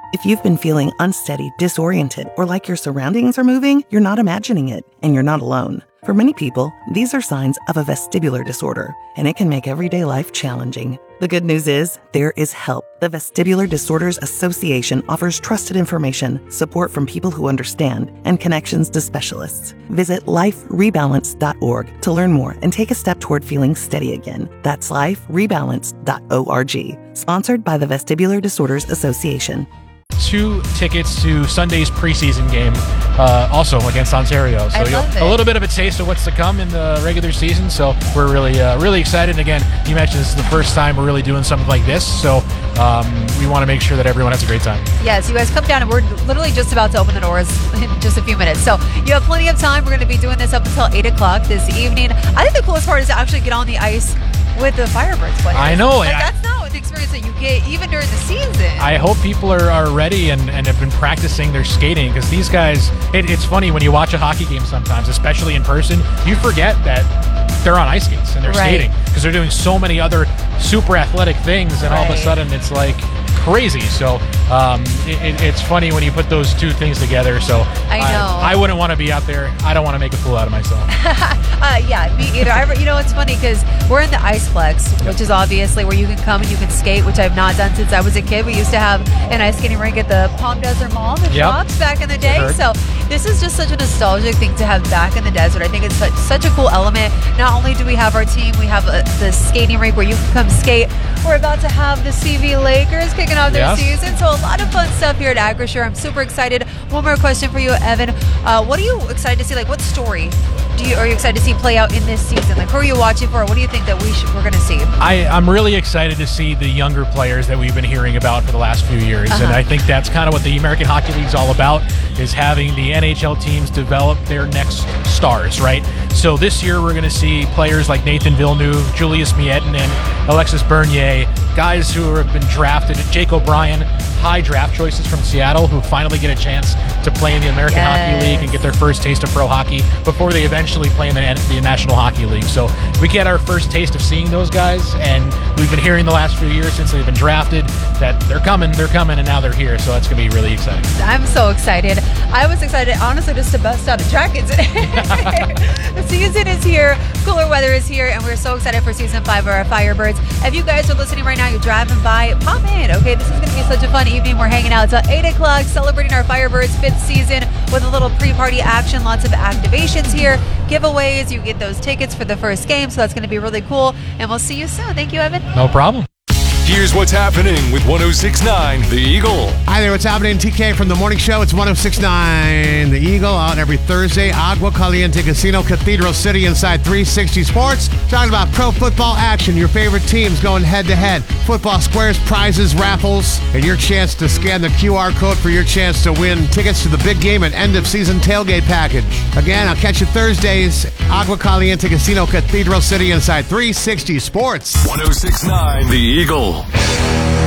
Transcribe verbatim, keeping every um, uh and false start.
If you've been feeling unsteady, disoriented, or like your surroundings are moving, you're not imagining it, and you're not alone. For many people, these are signs of a vestibular disorder, and it can make everyday life challenging. The good news is, there is help. The Vestibular Disorders Association offers trusted information, support from people who understand, and connections to specialists. Visit life rebalance dot org to learn more and take a step toward feeling steady again. That's life rebalance dot org. Sponsored by the Vestibular Disorders Association. Two tickets to Sunday's preseason game, uh, also against Ontario. So I you love know, it. a little bit of a taste of what's to come in the regular season. So we're really, uh, really excited. And again, you mentioned this is the first time we're really doing something like this. So um, we want to make sure that everyone has a great time. Yes, you guys come down, and we're literally just about to open the doors in just a few minutes. So you have plenty of time. We're going to be doing this up until eight o'clock this evening. I think the coolest part is to actually get on the ice with the Firebirds players. I know. Like, I, that's not the experience that you get even during the season. I hope people are, are ready and, and have been practicing their skating, because these guys, it, it's funny when you watch a hockey game sometimes, especially in person, you forget that they're on ice skates and they're Right. skating, because they're doing so many other super athletic things, and all of a Right. send it's like crazy. So um, it, it, it's funny when you put those two things together. So I know. I, I wouldn't want to be out there. I don't want to make a fool out of myself. Uh, yeah, me either. I, you know, it's funny because we're in the Iceplex, which is obviously where you can come and you can skate, which I've not done since I was a kid. We used to have an ice skating rink at the Palm Desert Mall, the Yep. shops back in the day. Heard. So this is just such a nostalgic thing to have back in the desert. I think it's such, such a cool element. Not only do we have our team, we have a, the skating rink where you can come skate. We're about to have the C V Lakers kicking off their Yes. season. So a lot of fun stuff here at Acrisure. I'm super excited. One more question for you, Evan. Uh, what are you excited to see? Like, what story do you are you excited to see play out in this season? Like, who are you watching for? What do you think that we should, we're going to see? I, I'm really excited to see the younger players that we've been hearing about for the last few years. Uh-huh. And I think that's kind of what the American Hockey League is all about, is having the N H L teams develop their next stars, right? So this year we're going to see players like Nathan Villeneuve, Julius Miettinen, Alexis Bernier, guys who have been drafted, Jake O'Brien, high draft choices from Seattle, who finally get a chance to play in the American Yes. Hockey League and get their first taste of pro hockey before they eventually play in the, the National Hockey League. So we get our first taste of seeing those guys, and we've been hearing the last few years since they've been drafted that they're coming, they're coming, and now they're here. So that's going to be really exciting. I'm so excited. I was excited, honestly, just to bust out a jacket today. The season is here, cooler weather is here, and we're so excited for season five of our Firebirds. If you guys are listening right now, you're driving by, pop in, okay? This is going to be such a fun evening. We're hanging out until eight o'clock, celebrating our Firebirds fifth season with a little pre-party action, lots of activations here, giveaways. You get those tickets for the first game, so that's going to be really cool. And we'll see you soon. Thank you, Evan. No problem. Here's what's happening with one oh six point nine The Eagle. Hi there, what's happening? T K from the morning show. It's one oh six point nine The Eagle, out every Thursday. Agua Caliente Casino, Cathedral City, inside three sixty Sports. Talking about pro football action, your favorite teams going head-to-head. Football squares, prizes, raffles, and your chance to scan the Q R code for your chance to win tickets to the big game and end-of-season tailgate package. Again, I'll catch you Thursdays. Agua Caliente Casino, Cathedral City, inside three sixty Sports. one oh six point nine The Eagle.